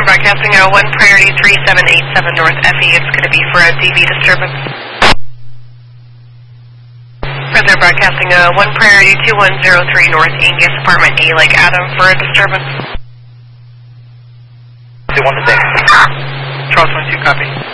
President Broadcasting 1 Priority 3787 North FE. It's going to be for a DV disturbance. President Broadcasting 1 Priority 2103 North Angus Apartment A Lake Adam for a disturbance. 21 to 6. Charles 12, copy.